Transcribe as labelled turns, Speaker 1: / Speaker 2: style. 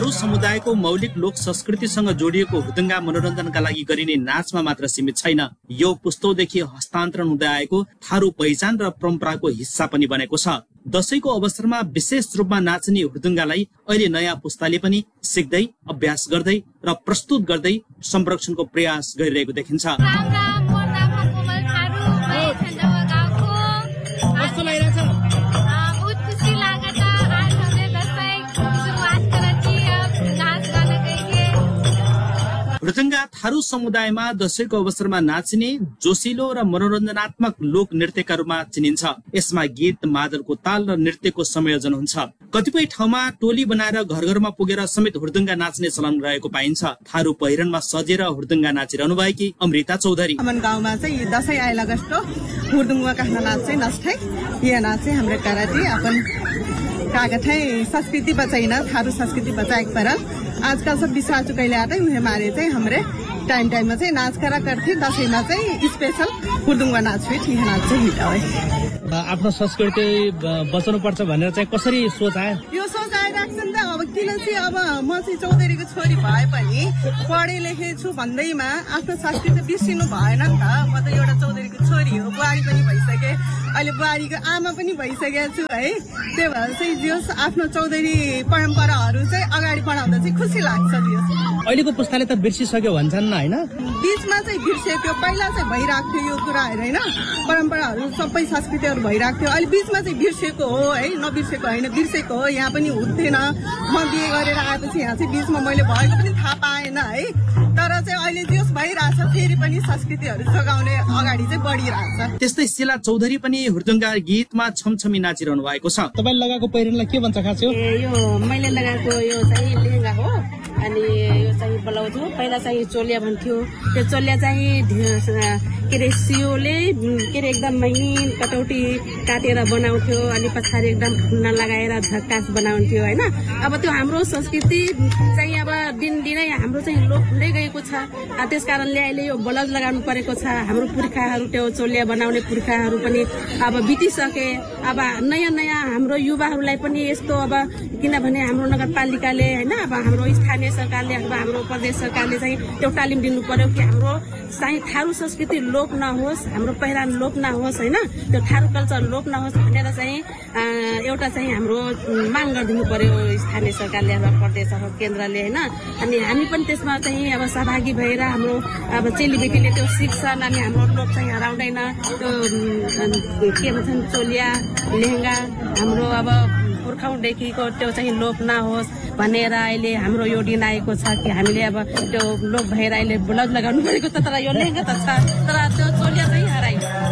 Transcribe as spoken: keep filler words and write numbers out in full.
Speaker 1: थारू समुदायको मौलिक लोक संस्कृतिसँग जोडिएको हुर्दुङ्गा मनोरञ्जनका लागि गरिने नाचमा मात्र सीमित छैन। यो पुस्तौदेखि हस्तान्तरण हुँदै आएको थारू पहिचान र परम्पराको हिस्सा पनि बनेको छ। दशैंको अवसरमा विशेष रूपमा नाच्ने हुर्दुङ्गालाई अहिले नयाँ पुस्ताले पनि सिक्दै, अभ्यास गर्दै र प्रस्तुत गर्दै संरक्षणको प्रयास गरिरहेको देखिन्छ। हुर्दुङ्गा थारू समुदायमा दशैंको अवसरमा नाचिने जोसिलो र मनोरञ्जनात्मक लोक नृत्यका रूपमा चिनिन्छ। यसमा गीत, मादलको ताल र नृत्यको संयोजन हुन्छ। कतिपय ठाउँमा टोली बनाएर घर घरमा पुगेर समेत हुर्दुङ्गा नाच्ने चलन रहेको पाइन्छ। थारू पहिरनमा सजेर हुर्दुङ्गा नाचिरहनु भएकी अमृता चौधरी।
Speaker 2: हाम्रो गाउँमा चाहिँ दशैं आए लगस्तो हुर्दुङ्गा कहना नाच चाहिँ नष्टै ये नाच चाहिँ हाम्रो कराती अपन कागठै संस्कृति बचाइना थारू संस्कृति बचाएक परल आजकल सब बिसरा चुकैले आते उहे मारे चाहिँ हमरे टाइम टाइममा चाहिँ नाच करा गर्थे। दशैंमा चाहिँ स्पेशल हुर्दुङ्गा नाच हो ठिक नाच चाहिँ हिटावे।
Speaker 3: आफ्नो संस्कृति बचाउनु पर्छ भनेर चाहिँ कसरी सोच आयो?
Speaker 2: यो सोच आइराख्छ नि त। अब किन चाहिँ अब म चाहिँ चौधरीको छोरी भए पनि पढे लेखे छु भन्दैमा आफ्नो संस्कृति बिर्सिनु भएन नि त। म त एउटा चौधरीको छोरी हो, बुहारी पनि भइसके, अहिले बुहारीको आमा पनि भइसकेको छु है। त्यही भएर चाहिँ जोस् आफ्नो चौधरी परम्पराहरू चाहिँ अगाडि बढाउँदा चाहिँ खुसी लाग्छ। जोस्
Speaker 3: अहिलेको पुस्ताले त बिर्सिसक्यो भन्छन् होइन?
Speaker 2: बीचमा चाहिँ बिर्सेको, पहिला चाहिँ भइरहेको थियो यो कुराहरू होइन, परम्पराहरू सबै संस्कृतिहरू भइरहेको थियो। अहिले बीचमा चाहिँ बिर्सेको हो है, नबिर्सेको होइन, बिर्सेको हो। यहाँ पनि हुँदैन, म बिहे गरेर आएपछि यहाँ चाहिँ बीचमा मैले भएको पनि थाहा पाएन है। तर चाहिँ अहिले जोस् भइरहेछ, फेरि पनि संस्कृतिहरू जोगाउने अगाडि चाहिँ बढिरहेछ।
Speaker 1: त्यस्तै शिला चौधरी पनि हुर्दुङ्गा गीतमा छमछमी नाचिरहनु भएको छ।
Speaker 3: तपाईले लगाएको पहिरनलाई के भन्छ खास?
Speaker 4: यो मैले लगाएको यो चाहिँ लेहेंगा हो अनि यो चाहिँ ब्लाउज हो। पहिला चाहिँ चोलिया भन्थ्यो, त्यो चोलिया चाहिँ के अरे सियोले के अरे एकदम महीन कटौटी काटेर बनाउँथ्यो, अनि पछाडि एकदम फुन्ना लगाएर झक्कास बनाउँथ्यो होइन। अब त्यो हाम्रो संस्कृति चाहिँ अब दिनदिनै हाम्रो चाहिँ लोप हुँदै गएको छ। त्यस कारणले अहिले यो ब्लाउज लगाउनु परेको छ। हाम्रो पुर्खाहरू त्यो चोलिया बनाउने पुर्खाहरू पनि अब बितिसके। अब नयाँ नयाँ हाम्रो युवाहरूलाई पनि यस्तो अब किनभने हाम्रो नगरपालिकाले होइन अब हाम्रो स्थानीय सरकारले अथवा हाम्रो प्रदेश सरकारले चाहिँ त्यो तालिम दिनु पर्यो कि हाम्रो चाहिँ थारू संस्कृति लोप नहोस्, हाम्रो पहिरन लोप नहोस् होइन, त्यो थारू कल्चर लोप नहोस् भनेर चाहिँ एउटा चाहिँ हाम्रो माग गरिदिनु पर्यो स्थानीय सरकारले अथवा प्रदेश अथवा केन्द्रले होइन। अनि हामी पनि त्यसमा चाहिँ अब सहभागी भएर हाम्रो अब चेलीबेटीले त्यो सिक्छन् अनि हाम्रो लोप चाहिँ हराउँदैन। त्यो के भन्छन् चोलिया लेहेंगा हाम्रो अब पुर्खौँदेखिको त्यो चाहिँ लोप नहोस् भनेर अहिले हाम्रो यो दिन आएको छ कि हामीले अब त्यो लोप भएर अहिले ब्लाउज लगाउनु परेको त। तर यो लेहेंगा त छ, तर त्यो चोलिया चाहिँ हरायो।